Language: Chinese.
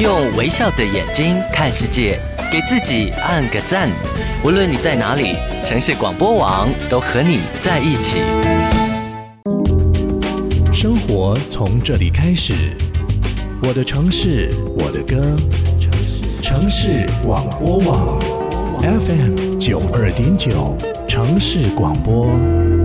用微笑的眼睛看世界，给自己按个赞。无论你在哪里，城市广播网都和你在一起。 生活从这里开始，我的城市，我的歌，城市广播网 FM 92.9，城市广播。